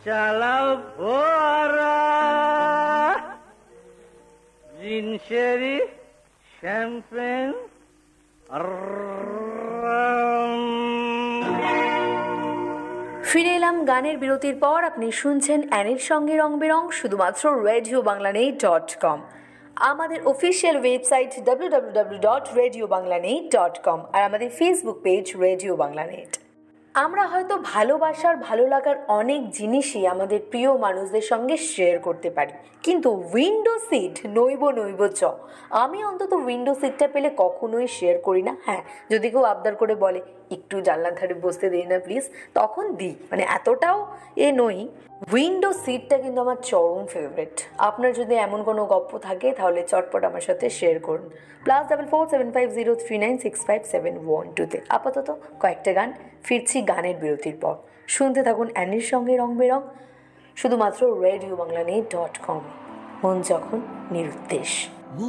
চালাও ফোয়ারা, জিনসেরি শ্যাম্পেন। ফিরে এলাম গানের বিরতির পর। আপনি শুনছেন অ্যানির সঙ্গে রং বেরং, শুধুমাত্র RadioBanglaNet.com, আমাদের অফিসিয়াল ওয়েবসাইট www.radiobanglanet.com, আর আমাদের Facebook page radio Bangla net. আমরা হয়তো ভালোবাসার, ভালো লাগার অনেক জিনিসই আমাদের প্রিয় মানুষদের সঙ্গে শেয়ার করতে পারি, কিন্তু উইন্ডো সিট নইব চ। আমি অন্তত উইন্ডো সিটটা পেলে কখনোই শেয়ার করি না। হ্যাঁ, যদি কেউ আবদার করে বলে একটু জানলার ধারে বসতে দিই না প্লিজ, তখন দিই, মানে এতটাও নই। উইন্ডো সিটটা কিন্তু আমার চরম ফেভারিট। আপনার যদি এমন কোনো গল্প থাকে তাহলে চটপট আমার সাথে শেয়ার করুন। +447503965712 আপাতত কয়েকটা গান, ফিরছি গানের বিরতির পর। শুনতে থাকুন অ্যানির সঙ্গে রং বেরং, শুধুমাত্র RadioBanglaNet.com, মন যখন নিরুদ্দেশ।